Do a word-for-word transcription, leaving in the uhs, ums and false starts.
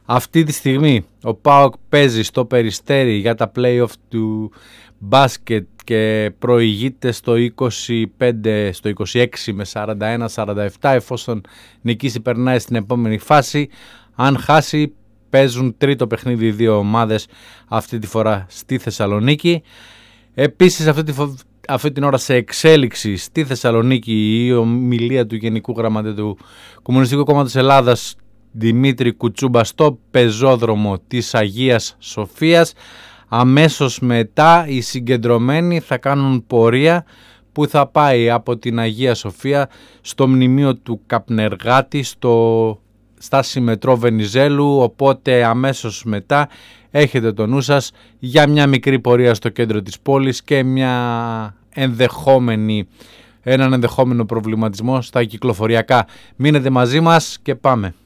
Αυτή τη στιγμή ο ΠΑΟΚ παίζει στο Περιστέρι για τα play-off του μπάσκετ και προηγείται στο είκοσι πέντε, στο είκοσι έξι με σαράντα ένα σαράντα επτά. Εφόσον νικήσει περνάει στην επόμενη φάση. Αν χάσει παίζουν τρίτο παιχνίδι οι δύο ομάδες, αυτή τη φορά στη Θεσσαλονίκη. Επίσης αυτή, τη φο... αυτή την ώρα σε εξέλιξη στη Θεσσαλονίκη η ομιλία του Γενικού Γραμματέα του Κομμουνιστικού Κόμματος Ελλάδας Δημήτρη Κουτσούμπα στο πεζόδρομο της Αγίας Σοφίας. Αμέσως μετά οι συγκεντρωμένοι θα κάνουν πορεία που θα πάει από την Αγία Σοφία στο μνημείο του Καπνεργάτη στο στάση μετρό Βενιζέλου, οπότε αμέσως μετά έχετε το νου σας για μια μικρή πορεία στο κέντρο της πόλης και μια ενδεχόμενη, έναν ενδεχόμενο προβληματισμό στα κυκλοφοριακά. Μείνετε μαζί μας και πάμε.